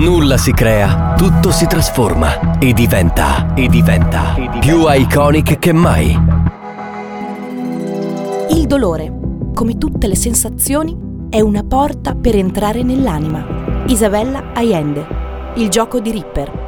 Nulla si crea, tutto si trasforma e diventa più iconic che mai. Il dolore, come tutte le sensazioni, è una porta per entrare nell'anima. Isabella Allende, Il gioco di Ripper.